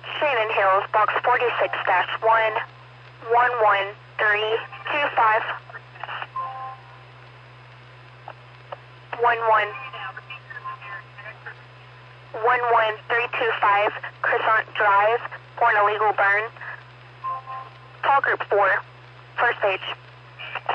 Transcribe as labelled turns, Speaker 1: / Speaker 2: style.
Speaker 1: Shannon Hills, box 46-1, 11325. 11325, Crescent Drive, for an illegal burn. Call group 4, first page.